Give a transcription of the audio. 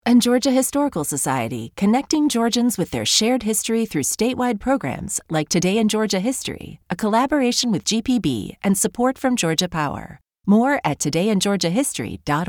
And Georgia Historical Society, connecting Georgians with their shared history through statewide programs like Today in Georgia History, a collaboration with GPB and support from Georgia Power. More at todayingeorgiahistory.org.